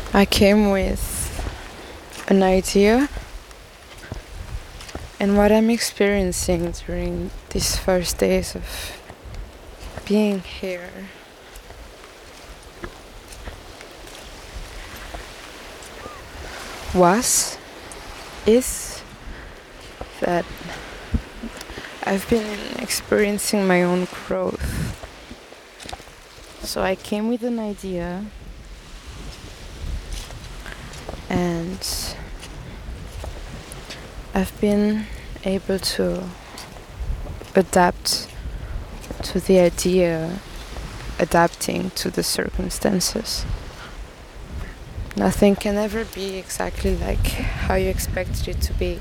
I came with an idea, and what I'm experiencing during these first days of being here is that I've been experiencing my own growth. So I came with an idea, and I've been able to adapt to the idea, adapting to the circumstances. Nothing can ever be exactly like how you expected it to be.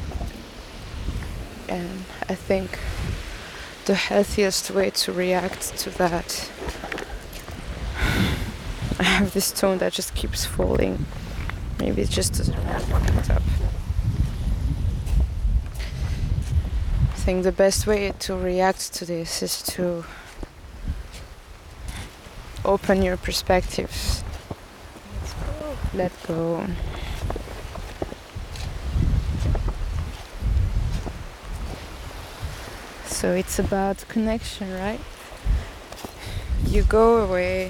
And I think the healthiest way to react to that, I have this tone that just keeps falling. Maybe it just doesn't pick up. I think the best way to react to this is to open your perspectives. Let go. So it's about connection, right? You go away,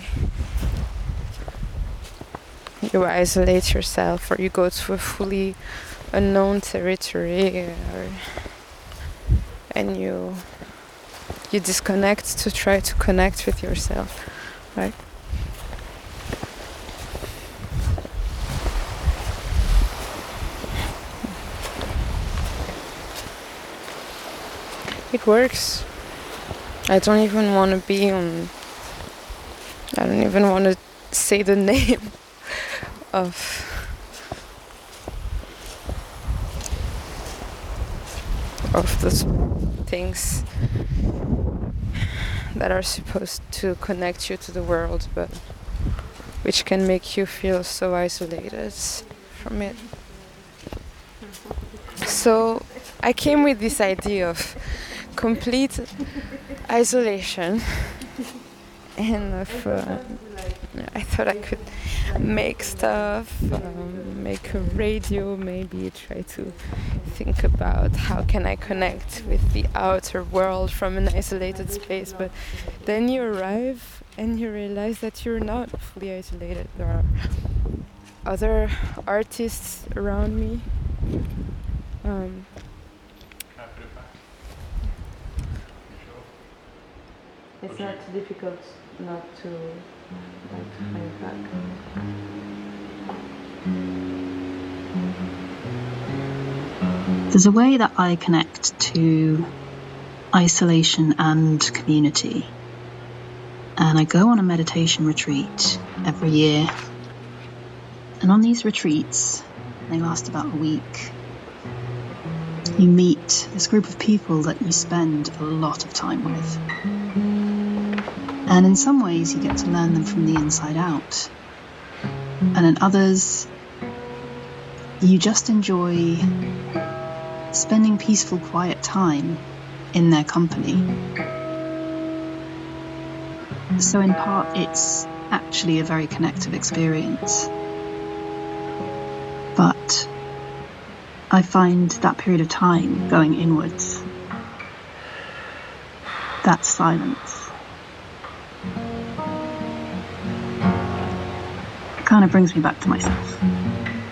you isolate yourself, or you go to a fully unknown territory, and you disconnect to try to connect with yourself, right? It works. I don't even want to say the name of those things that are supposed to connect you to the world, but which can make you feel so isolated from it. So I came with this idea of complete isolation, and I thought I could make stuff, make a radio, maybe try to think about how can I connect with the outer world from an isolated space. But then you arrive and you realize that you're not fully isolated. There are other artists around me. It's not too difficult not to find back. There's a way that I connect to isolation and community. And I go on a meditation retreat every year. And on these retreats, they last about a week, you meet this group of people that you spend a lot of time with. And in some ways, you get to learn them from the inside out. And in others, you just enjoy spending peaceful, quiet time in their company. So in part, it's actually a very connective experience. But I find that period of time going inwards, that silence, kind of brings me back to myself.